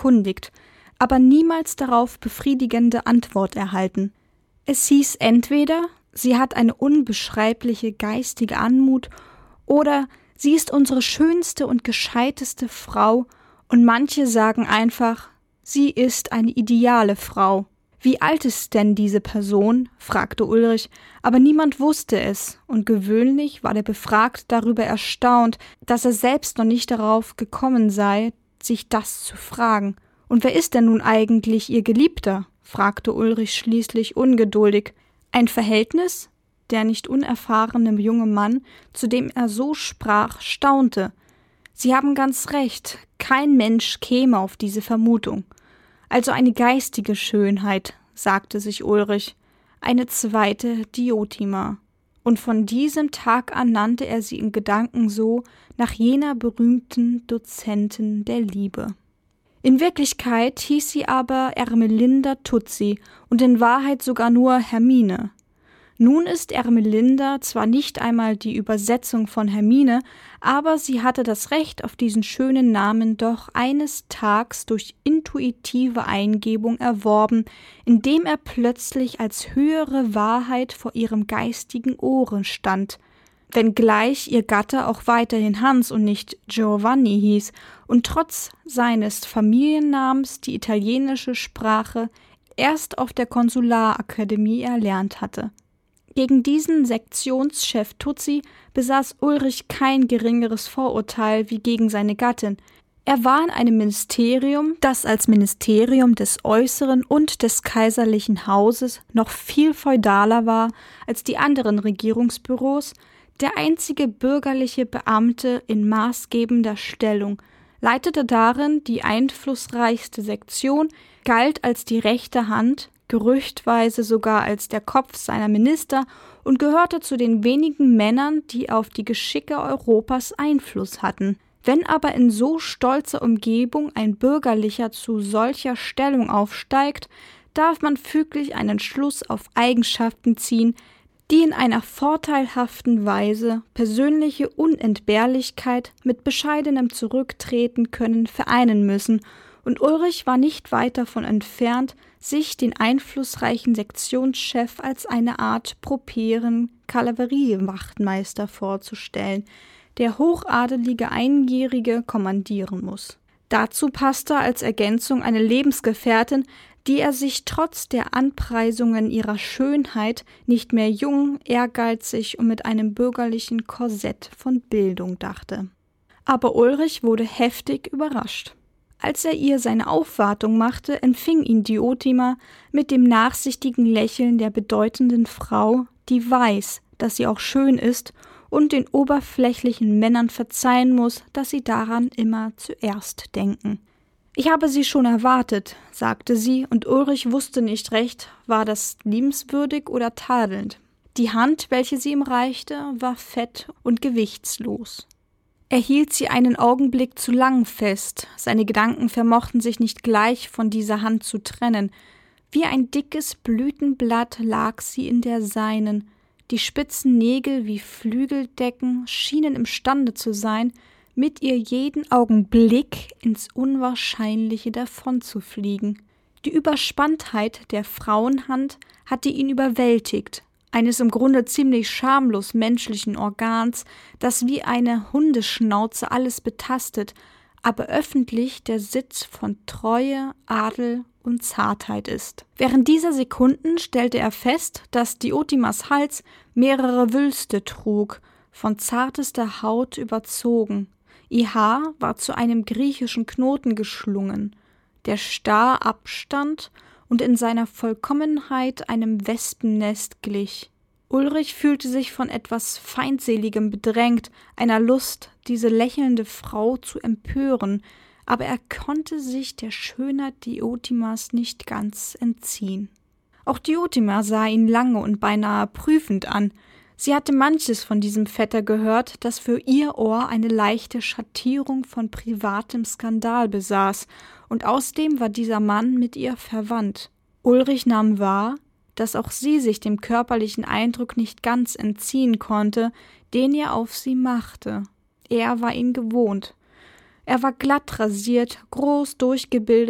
erkundigt, aber niemals darauf befriedigende Antwort erhalten. Es hieß entweder, sie hat eine unbeschreibliche geistige Anmut oder sie ist unsere schönste und gescheiteste Frau, und manche sagen einfach, sie ist eine ideale Frau. Wie alt ist denn diese Person? Fragte Ulrich, aber niemand wusste es, und gewöhnlich war der Befragte darüber erstaunt, dass er selbst noch nicht darauf gekommen sei, sich das zu fragen. Und wer ist denn nun eigentlich ihr Geliebter? Fragte Ulrich schließlich ungeduldig. Ein Verhältnis? Der nicht unerfahrene junge Mann, zu dem er so sprach, staunte. Sie haben ganz recht, kein Mensch käme auf diese Vermutung. Also eine geistige Schönheit, sagte sich Ulrich, eine zweite Diotima. Und von diesem Tag an nannte er sie in Gedanken so, nach jener berühmten Dozentin der Liebe. In Wirklichkeit hieß sie aber Ermelinda Tutsi und in Wahrheit sogar nur Hermine. Nun ist Ermelinda zwar nicht einmal die Übersetzung von Hermine, aber sie hatte das Recht auf diesen schönen Namen doch eines Tages durch intuitive Eingebung erworben, indem er plötzlich als höhere Wahrheit vor ihrem geistigen Ohre stand, wenngleich ihr Gatte auch weiterhin Hans und nicht Giovanni hieß und trotz seines Familiennamens die italienische Sprache erst auf der Konsularakademie erlernt hatte. Gegen diesen Sektionschef Tutsi besaß Ulrich kein geringeres Vorurteil wie gegen seine Gattin. Er war in einem Ministerium, das als Ministerium des Äußeren und des kaiserlichen Hauses noch viel feudaler war als die anderen Regierungsbüros, der einzige bürgerliche Beamte in maßgebender Stellung, leitete darin die einflussreichste Sektion, galt als die rechte Hand, gerüchtweise sogar als der Kopf seiner Minister und gehörte zu den wenigen Männern, die auf die Geschicke Europas Einfluss hatten. Wenn aber in so stolzer Umgebung ein Bürgerlicher zu solcher Stellung aufsteigt, darf man füglich einen Schluss auf Eigenschaften ziehen, die in einer vorteilhaften Weise persönliche Unentbehrlichkeit mit bescheidenem Zurücktreten können vereinen müssen, und Ulrich war nicht weit davon entfernt, sich den einflussreichen Sektionschef als eine Art properen Kavalleriewachtmeister vorzustellen, der hochadelige Einjährige kommandieren muss. Dazu passte als Ergänzung eine Lebensgefährtin, die er sich trotz der Anpreisungen ihrer Schönheit nicht mehr jung, ehrgeizig und mit einem bürgerlichen Korsett von Bildung dachte. Aber Ulrich wurde heftig überrascht. Als er ihr seine Aufwartung machte, empfing ihn Diotima mit dem nachsichtigen Lächeln der bedeutenden Frau, die weiß, dass sie auch schön ist und den oberflächlichen Männern verzeihen muss, dass sie daran immer zuerst denken. »Ich habe Sie schon erwartet«, sagte sie, und Ulrich wusste nicht recht, war das liebenswürdig oder tadelnd. Die Hand, welche sie ihm reichte, war fett und gewichtslos. Er hielt sie einen Augenblick zu lang fest, seine Gedanken vermochten sich nicht gleich von dieser Hand zu trennen. Wie ein dickes Blütenblatt lag sie in der seinen, die spitzen Nägel wie Flügeldecken schienen imstande zu sein, mit ihr jeden Augenblick ins Unwahrscheinliche davonzufliegen. Die Überspanntheit der Frauenhand hatte ihn überwältigt, eines im Grunde ziemlich schamlos menschlichen Organs, das wie eine Hundeschnauze alles betastet, aber öffentlich der Sitz von Treue, Adel und Zartheit ist. Während dieser Sekunden stellte er fest, dass Diotimas Hals mehrere Wülste trug, von zartester Haut überzogen. Ihr Haar war zu einem griechischen Knoten geschlungen, der starr abstand und in seiner Vollkommenheit einem Wespennest glich. Ulrich fühlte sich von etwas Feindseligem bedrängt, einer Lust, diese lächelnde Frau zu empören, aber er konnte sich der Schönheit Diotimas nicht ganz entziehen. Auch Diotima sah ihn lange und beinahe prüfend an. Sie hatte manches von diesem Vetter gehört, das für ihr Ohr eine leichte Schattierung von privatem Skandal besaß, und außerdem war dieser Mann mit ihr verwandt. Ulrich nahm wahr, dass auch sie sich dem körperlichen Eindruck nicht ganz entziehen konnte, den er auf sie machte. Er war ihn gewohnt. Er war glatt rasiert, groß durchgebildet